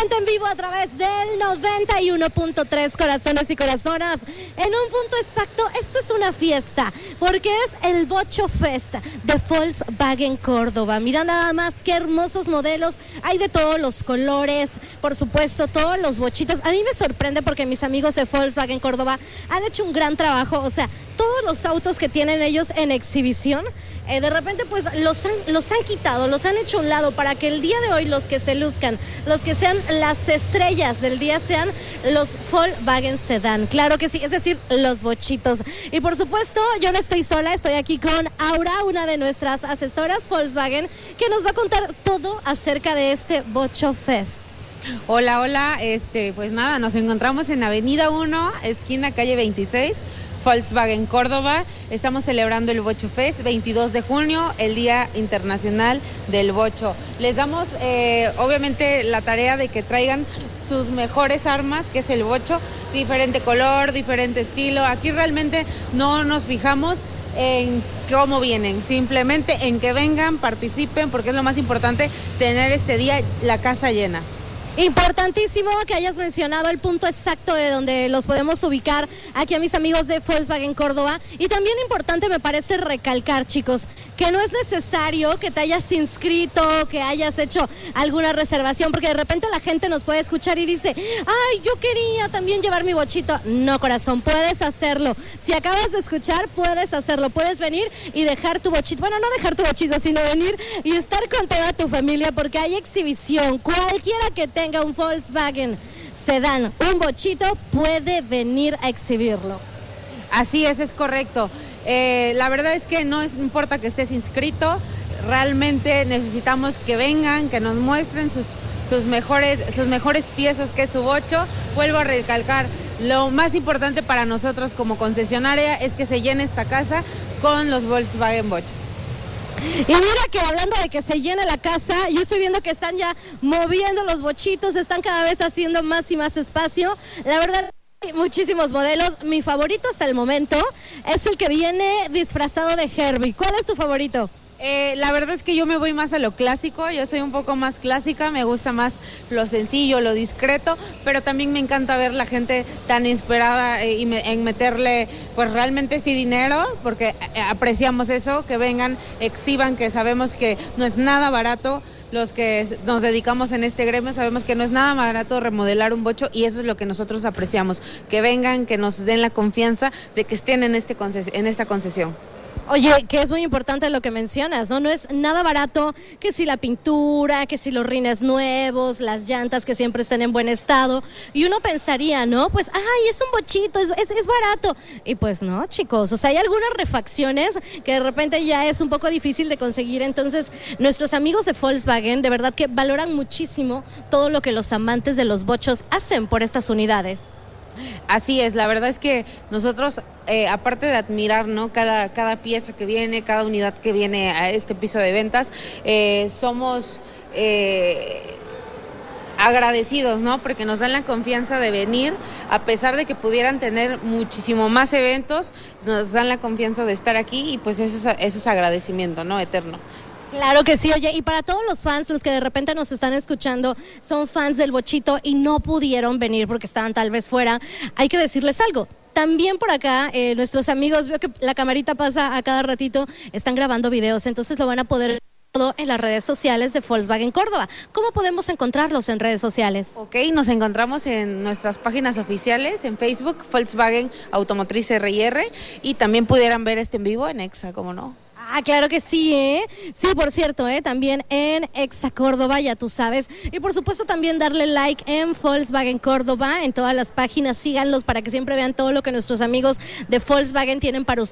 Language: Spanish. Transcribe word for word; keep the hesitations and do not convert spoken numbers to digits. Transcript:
Totalmente en vivo a través del noventa y uno punto tres, corazones y corazonas. En un punto exacto, esto es una fiesta, porque es el Bocho Fest de Volkswagen Córdoba. Mira nada más qué hermosos modelos, hay de todos los colores, por supuesto, todos los bochitos. A mí me sorprende porque mis amigos de Volkswagen Córdoba han hecho un gran trabajo, o sea, todos los autos que tienen ellos en exhibición, Eh, de repente pues los han, los han quitado, los han hecho a un lado para que el día de hoy los que se luzcan, los que sean las estrellas del día sean los Volkswagen Sedán, claro que sí, es decir, los bochitos. Y por supuesto, yo no estoy sola, estoy aquí con Aura, una de nuestras asesoras Volkswagen, que nos va a contar todo acerca de este Bocho Fest. Hola, hola, este, pues nada, nos encontramos en Avenida uno, esquina calle veintiséis, Volkswagen Córdoba. Estamos celebrando el Bocho Fest, veintidós de junio, el Día Internacional del Bocho. Les damos eh, obviamente la tarea de que traigan sus mejores armas, que es el bocho, diferente color, diferente estilo. Aquí realmente no nos fijamos en cómo vienen, simplemente en que vengan, participen, porque es lo más importante, tener este día la casa llena. Importantísimo que hayas mencionado el punto exacto de donde los podemos ubicar aquí a mis amigos de Volkswagen Córdoba. Y también importante me parece recalcar, chicos, que no es necesario que te hayas inscrito, que hayas hecho alguna reservación, porque de repente la gente nos puede escuchar y dice, ay, yo quería también llevar mi bochito. No, corazón, puedes hacerlo. Si acabas de escuchar, puedes hacerlo. Puedes venir y dejar tu bochito. Bueno, no dejar tu bochito, sino venir y estar con toda tu familia, porque hay exhibición. Cualquiera que te tenga un Volkswagen Sedán, un bochito, puede venir a exhibirlo. Así es, es correcto. Eh, la verdad es que no es, no importa que estés inscrito, realmente necesitamos que vengan, que nos muestren sus, sus, mejores, sus mejores piezas, que es su bocho. Vuelvo a recalcar, lo más importante para nosotros como concesionaria es que se llene esta casa con los Volkswagen Bocho. Y mira que hablando de que se llena la casa, yo estoy viendo que están ya moviendo los bochitos, están cada vez haciendo más y más espacio. La verdad, hay muchísimos modelos. Mi favorito hasta el momento es el que viene disfrazado de Herbie. ¿Cuál es tu favorito? Eh, la verdad es que yo me voy más a lo clásico, yo soy un poco más clásica, me gusta más lo sencillo, lo discreto, pero también me encanta ver la gente tan inspirada eh, y me, en meterle pues realmente sí dinero, porque eh, apreciamos eso, que vengan, exhiban, que sabemos que no es nada barato. Los que nos dedicamos en este gremio sabemos que no es nada barato remodelar un bocho, y eso es lo que nosotros apreciamos, que vengan, que nos den la confianza de que estén en, este conces- en esta concesión. Oye, que es muy importante lo que mencionas, ¿no? No es nada barato, que si la pintura, que si los rines nuevos, las llantas que siempre estén en buen estado. Y uno pensaría, ¿no? Pues, ay, es un bochito, es, es, es barato. Y pues no, chicos, o sea, hay algunas refacciones que de repente ya es un poco difícil de conseguir. Entonces, nuestros amigos de Volkswagen, de verdad que valoran muchísimo todo lo que los amantes de los bochos hacen por estas unidades. Así es, la verdad es que nosotros, eh, aparte de admirar, ¿no?, cada, cada pieza que viene, cada unidad que viene a este piso de ventas, eh, somos eh, agradecidos, ¿no?, porque nos dan la confianza de venir, a pesar de que pudieran tener muchísimo más eventos, nos dan la confianza de estar aquí, y pues eso es, eso es agradecimiento, ¿no?, eterno. Claro que sí, oye, y para todos los fans, los que de repente nos están escuchando, son fans del bochito y no pudieron venir porque estaban tal vez fuera, hay que decirles algo. También por acá, eh, nuestros amigos, veo que la camarita pasa a cada ratito, están grabando videos, entonces lo van a poder ver todo en las redes sociales de Volkswagen Córdoba. ¿Cómo podemos encontrarlos en redes sociales? Ok, nos encontramos en nuestras páginas oficiales, en Facebook, Volkswagen Automotriz R y R, y también pudieran ver este en vivo en Exa, ¿cómo no? Ah, claro que sí, ¿eh? Sí, por cierto, ¿eh? También en Exa Córdoba, ya tú sabes. Y por supuesto también darle like en Volkswagen Córdoba, en todas las páginas, síganlos para que siempre vean todo lo que nuestros amigos de Volkswagen tienen para ustedes.